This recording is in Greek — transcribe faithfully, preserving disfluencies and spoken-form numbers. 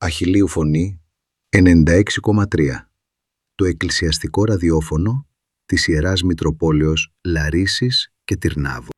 Αχιλλείου Φωνή ενενήντα έξι κόμμα τρία. Το εκκλησιαστικό ραδιόφωνο της Ιεράς Μητροπόλεως Λαρίσσης και Τυρνάβου.